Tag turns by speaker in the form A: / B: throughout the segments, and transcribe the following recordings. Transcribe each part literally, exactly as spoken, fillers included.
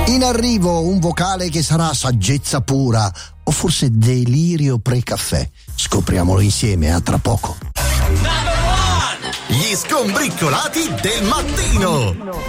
A: In arrivo un vocale che sarà saggezza pura o forse delirio pre-caffè. Scopriamolo insieme, a tra poco.
B: Gli skombriccolati del mattino.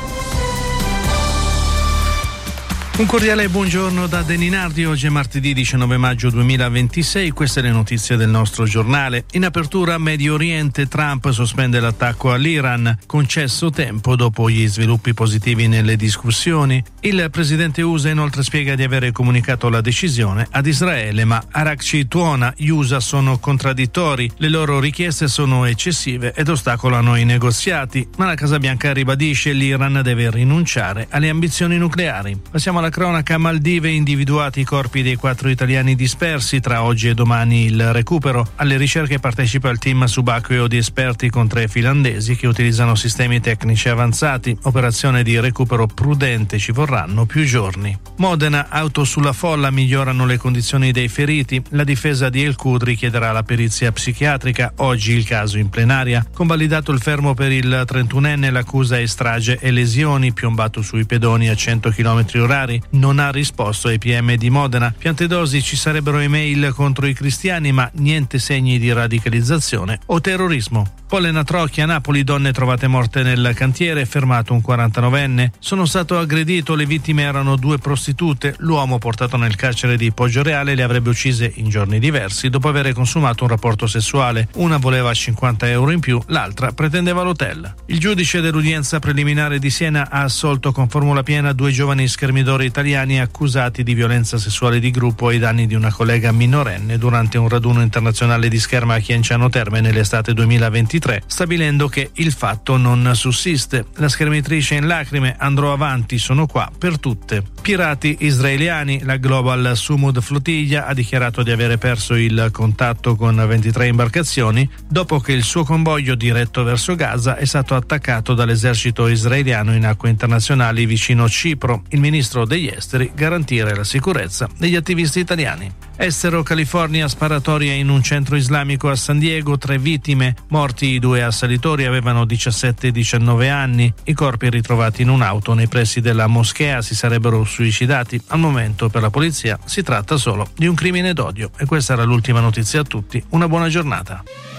C: Un cordiale buongiorno da Deninardi. Oggi è martedì diciannove maggio duemilaventisei, queste le notizie del nostro giornale. In apertura Medio Oriente, Trump sospende l'attacco all'Iran, concesso tempo dopo gli sviluppi positivi nelle discussioni. Il presidente U S A inoltre spiega di avere comunicato la decisione ad Israele, ma Arakci tuona, gli U S A sono contraddittori, le loro richieste sono eccessive ed ostacolano i negoziati, ma la Casa Bianca ribadisce l'Iran deve rinunciare alle ambizioni nucleari. Passiamo alla cronaca. Maldive, individuati i corpi dei quattro italiani dispersi, tra oggi e domani il recupero. Alle ricerche partecipa il team subacqueo di esperti con tre finlandesi che utilizzano sistemi tecnici avanzati. Operazione di recupero prudente, ci vorranno più giorni. Modena, auto sulla folla, migliorano le condizioni dei feriti. La difesa di El Cudri chiederà la perizia psichiatrica. Oggi il caso in plenaria. Convalidato il fermo per il trentunenne, l'accusa è strage e lesioni, piombato sui pedoni a cento chilometri orari. Non ha risposto ai P M di Modena. Piantedosi, ci sarebbero email contro i cristiani ma niente segni di radicalizzazione o terrorismo. Pollena Trocchia, Napoli, donne trovate morte nel cantiere, fermato un quarantanovenne. Sono stato aggredito, le vittime erano due prostitute. L'uomo portato nel carcere di Poggioreale le avrebbe uccise in giorni diversi dopo aver consumato un rapporto sessuale. Una voleva cinquanta euro in più, l'altra pretendeva l'hotel. Il giudice dell'udienza preliminare di Siena ha assolto con formula piena due giovani schermidori italiani accusati di violenza sessuale di gruppo ai danni di una collega minorenne durante un raduno internazionale di scherma a Chianciano Terme nell'estate duemilaventitré, stabilendo che il fatto non sussiste. La schermitrice in lacrime: andrò avanti, sono qua per tutte. Pirati israeliani, la Global Sumud Flottiglia ha dichiarato di avere perso il contatto con ventitré imbarcazioni dopo che il suo convoglio diretto verso Gaza è stato attaccato dall'esercito israeliano in acque internazionali vicino Cipro. Il ministro degli esteri: garantire la sicurezza degli attivisti italiani. Estero, California, sparatoria in un centro islamico a San Diego, tre vittime, morti i due assalitori, avevano diciassette e diciannove anni. I corpi ritrovati in un'auto nei pressi della moschea si sarebbero suicidati. Al momento per la polizia si tratta solo di un crimine d'odio. E questa era l'ultima notizia a tutti. Una buona giornata.